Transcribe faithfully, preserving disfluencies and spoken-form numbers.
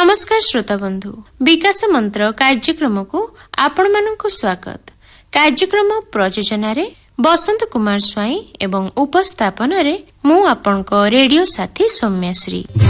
नमस्कार श्रोता बंधु, विकास मंत्र कार्यक्रम को आपण मानक स्वागत। कार्यक्रम प्रयोजन रे बसंत कुमार स्वाई एवं उपस्थापन रे मु आपनक रेडियो साथी सौम्याश्री।